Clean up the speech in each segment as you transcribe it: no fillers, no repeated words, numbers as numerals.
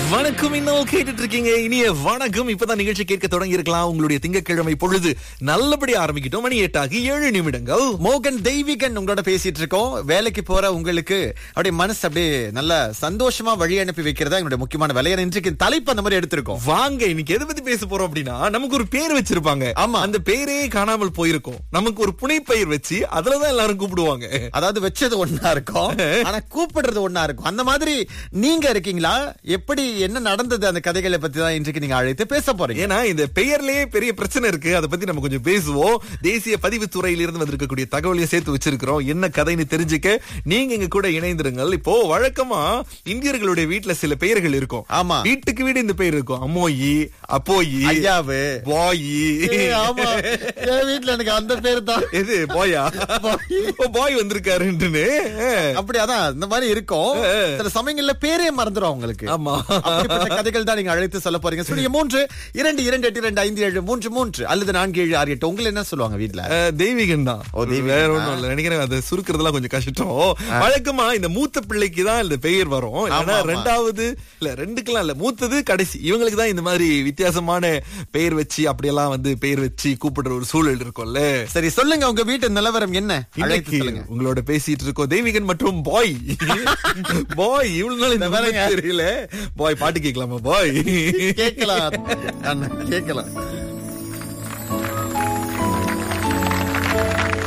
வணக்கம், இன்னும் கேட்டுட்டு இருக்கீங்க. இனிய வணக்கம். இப்பதான் நிகழ்ச்சி கேட்க தொடங்கி இருக்கலாம். உங்களுடைய திங்கட்கிழமை பொழுது நல்லபடி ஆரம்பிக்கிட்டோம். மணி 8:07 மோகன் தெய்வீகன் உங்களோட பேசிட்டு இருக்கோம். வேலைக்கு போற உங்களுக்கு அப்படியே மனசு அப்படியே நல்ல சந்தோஷமா வழி அனுப்பி வைக்கிறதா என்னோட முக்கியமான வேலையை இன்றைக்கு தலைப்பு அந்த மாதிரி எடுத்திருக்கோம். வாங்க, இன்னைக்கு எதை பத்தி பேச போறோம் அப்படின்னா, நமக்கு ஒரு பேர் வச்சிருப்பாங்க. ஆமா. அந்த பேரே காணாமல் போயிருக்கும். நமக்கு ஒரு புனைப்பெயர் வச்சு அதுலதான் எல்லாரும் கூப்பிடுவாங்க. அதாவது வச்சது ஒண்ணா இருக்கும், ஆனா கூப்பிடுறது ஒண்ணா இருக்கும். அந்த மாதிரி நீங்க இருக்கீங்களா? எப்படி என்ன நடந்தது அந்த கதைகளை பத்தி தான் இன்றைக்கு நீங்க அழைத்து பேச போறீங்க. ஏன்னா இந்த பெயர்லயே பெரிய பிரச்சனை இருக்கு. அதை பத்தி நம்ம கொஞ்சம் பேசுவோம். தேசிய பதிவுத்துறையில இருந்து வந்திருக்கக்கூடிய தகவலையும் சேர்த்து வச்சிருக்கிறோம். என்ன கதைன்னு தெரிஞ்சுக்க நீங்க இங்க கூட இணைந்திருங்கள். இப்போ வழக்கமா இந்தியர்களுடைய வீட்டுல சில பெயர்கள் இருக்கும். ஆமா. வீட்டுக்கு வீடு இந்த பெயர் இருக்கும். அம்மோயி, அப்போயி, ஐயாவு, பாயி. ஆமா, என் வீட்டுல எனக்கு அந்த பேரு தான். எது பாயா? பாய் வந்திருக்காருன்னு. அப்படி அதான் இந்த மாதிரி இருக்கும். சில சமயங்கள்ல பேரே மறந்துடும் உங்களுக்கு. ஆமா. அப்படிப்பட்ட கதைகள் தான் நீங்க அழைத்து சொல்ல போறீங்க. சொல்லுங்க. 3-2-2-8-2-5-7-3-3 அல்லது 4-7-6-8. உங்களை என்ன சொல்லுவாங்க வீட்டுல? தெய்வீகன் தான். வேற ஒண்ணும் இல்ல நினைக்கிறேன். அது சுருக்கிறதுலாம் கொஞ்சம் கஷ்டம். வழக்கமா இந்த மூத்த பிள்ளைக்கு தான் இந்த பெயர் வரும். ஆனா ரெண்டாவது இல்ல, ரெண்டுக்கெல்லாம் இல்ல, மூத்தது கடைசி, இவங்களுக்கு தான் இந்த மாதிரி வித்தியாசமான பெயர் வச்சு அப்படியெல்லாம் வந்து பெயர் வச்சு கூப்பிடுற ஒரு சூழல் இருக்கும்ல. சரி, சொல்லுங்க உங்க வீட்டு நிலவரம் என்ன? இன்னைக்கு உங்களோட பேசிட்டு இருக்கோம் தெய்வீகன் மற்றும் பாய். பாய் இவ்வளவு நாள் இந்த மாதிரி தெரியல. பாய் பாட்டு கேட்கலாமா? பாய் கேட்கலாம், கேட்கலாம்.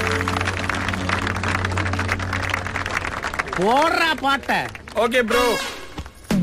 போடுறா பாட்ட. Okay bro.